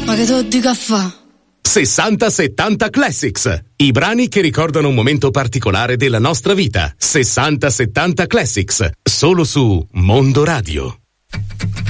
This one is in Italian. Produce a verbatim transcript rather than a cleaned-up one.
Ma che te dica fa? sessanta settanta Classics, i brani che ricordano un momento particolare della nostra vita. sessanta settanta Classics, solo su Mondo Radio.